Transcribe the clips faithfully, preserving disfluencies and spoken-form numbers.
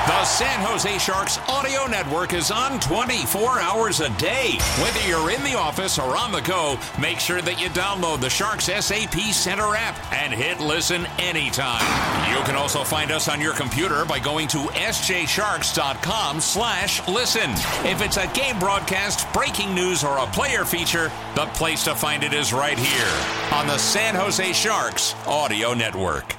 The San Jose Sharks audio network is on twenty-four hours a day. Whether you're in the office or on the go, make sure that you download the Sharks S A P Center app and hit listen anytime. You can also find us on your computer by going to s j sharks dot com slash listen. If it's a game broadcast, breaking news, or a player feature, the place to find it is right here on the San Jose Sharks audio network.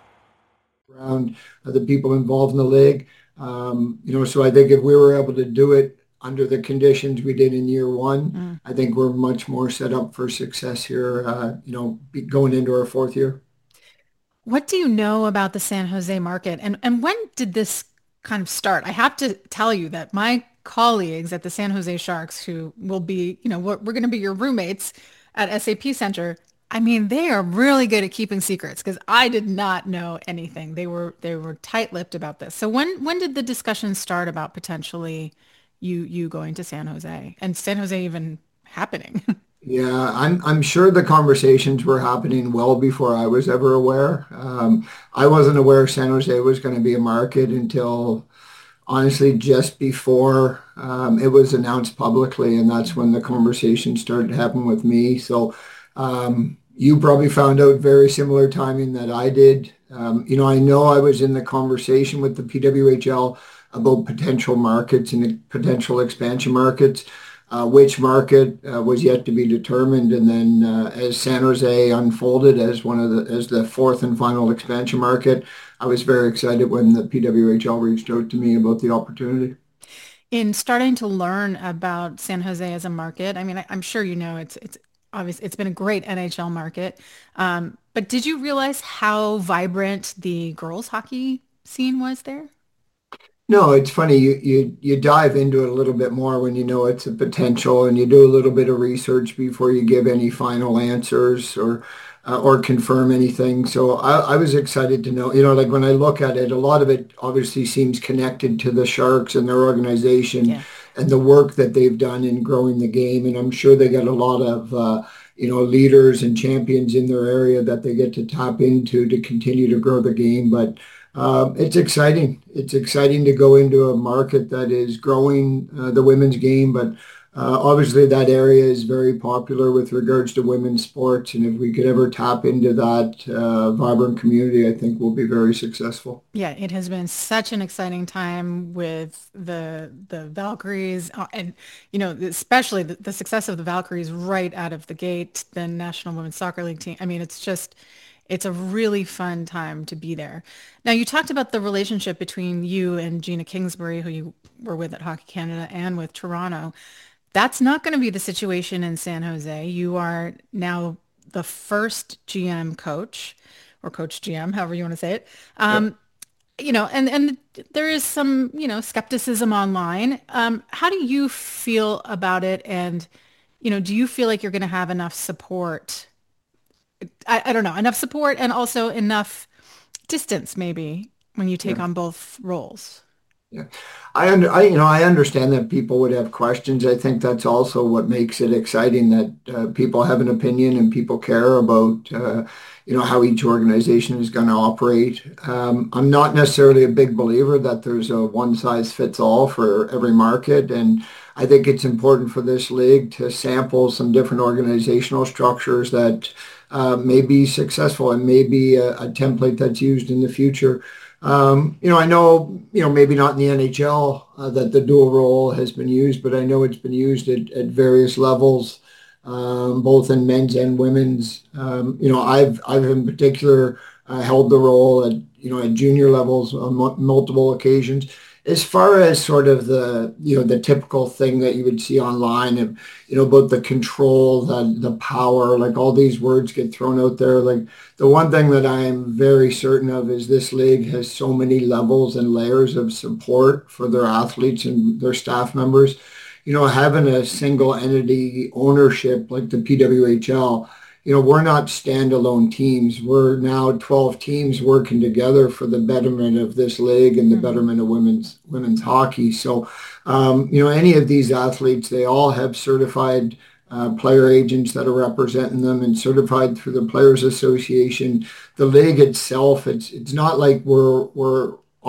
Around the people involved in the league. Um, you know, so I think if we were able to do it under the conditions we did in year one, mm. I think we're much more set up for success here, uh, you know, going into our fourth year. What do you know about the San Jose market? And, and when did this kind of start? I have to tell you that my colleagues at the San Jose Sharks, who will be, you know, we're, we're going to be your roommates at S A P Center, I mean, they are really good at keeping secrets because I did not know anything. They were they were tight-lipped about this. So when when did the discussion start about potentially you you going to San Jose and San Jose even happening? Yeah, I'm I'm sure the conversations were happening well before I was ever aware. Um, I wasn't aware San Jose was going to be a market until honestly just before um, it was announced publicly, and that's when the conversation started to happen with me. So. Um, you probably found out very similar timing that I did. Um, you know, I know I was in the conversation with the P W H L about potential markets and potential expansion markets. Uh, which market uh, was yet to be determined, and then uh, as San Jose unfolded as one of the as the fourth and final expansion market, I was very excited when the P W H L reached out to me about the opportunity. In starting to learn about San Jose as a market, I mean, I, I'm sure you know it's it's. Obviously, it's been a great N H L market. Um, but did you realize how vibrant the girls hockey scene was there? No, it's funny. You, you you dive into it a little bit more when you know it's a potential, and you do a little bit of research before you give any final answers or uh, or confirm anything. So I, I was excited to know, you know, like when I look at it, a lot of it obviously seems connected to the Sharks and their organization. Yeah. And the work that they've done in growing the game. And I'm sure they got a lot of, uh, you know, leaders and champions in their area that they get to tap into to continue to grow the game. But uh, it's exciting. It's exciting to go into a market that is growing uh, the women's game. But uh, obviously that area is very popular with regards to women's sports. And if we could ever tap into that uh, vibrant community, I think we'll be very successful. Yeah, it has been such an exciting time with the the Valkyries uh, and, you know, especially the, the success of the Valkyries right out of the gate, the National Women's Soccer League team. I mean, it's just, it's a really fun time to be there. Now, you talked about the relationship between you and Gina Kingsbury, who you were with at Hockey Canada and with Toronto. That's not going to be the situation in San Jose. You are now the first G M coach, or coach G M, however you want to say it. Um, yep. You know, and, and there is some, you know, skepticism online. Um, how do you feel about it? And, you know, do you feel like you're going to have enough support? I, I don't know, enough support and also enough distance maybe when you take yeah. on both roles? Yeah, I under I you know I understand that people would have questions. I think that's also what makes it exciting, that uh, people have an opinion and people care about uh, you know how each organization is going to operate. Um, I'm not necessarily a big believer that there's a one size fits all for every market, and I think it's important for this league to sample some different organizational structures that uh, may be successful and may be a, a template that's used in the future. Um, you know, I know, you know, maybe not in the N H L uh, that the dual role has been used, but I know it's been used at, at various levels, um, both in men's and women's. Um, you know, I've, I've in particular uh, held the role at, you know, at junior levels on m- multiple occasions. As far as sort of the, you know, the typical thing that you would see online and, you know, about the control, the, the power, like all these words get thrown out there. Like the one thing that I am very certain of is this league has so many levels and layers of support for their athletes and their staff members. You know, having a single entity ownership like the P W H L, you know, we're not standalone teams. We're now twelve teams working together for the betterment of this league and the mm-hmm. betterment of women's women's hockey. So, um, you know, any of these athletes, they all have certified uh, player agents that are representing them and certified through the Players Association. The league itself, it's it's not like we're we're